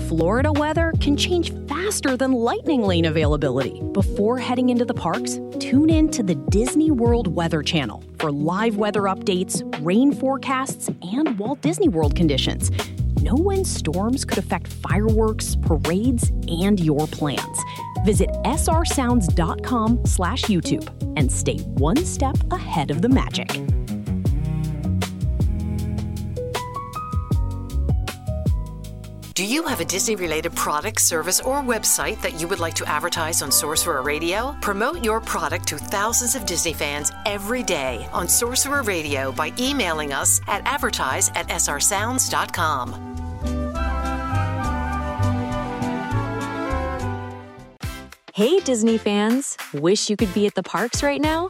Florida weather can change faster than lightning lane availability. Before heading into the parks, tune in to the Disney World Weather Channel for live weather updates, rain forecasts, and Walt Disney World conditions. Know when storms could affect fireworks, parades, and your plans. Visit srsounds.com/YouTube and stay one step ahead of the magic. Do you have a Disney-related product, service, or website that you would like to advertise on Sorcerer Radio? Promote your product to thousands of Disney fans every day on Sorcerer Radio by emailing us at advertise@srsounds.com. Hey, Disney fans! Wish you could be at the parks right now?